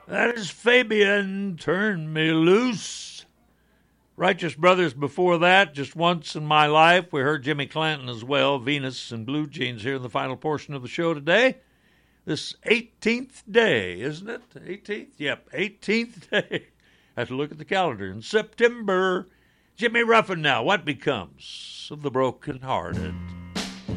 That is Fabian, Turn Me Loose. Righteous Brothers before that, Just Once in My Life. We heard Jimmy Clanton as well, Venus and Blue Jeans here in the final portion of the show today. This 18th day, isn't it? 18th? Yep, 18th day. I have to look at the calendar. In September, Jimmy Ruffin now, What Becomes of the Broken Hearted?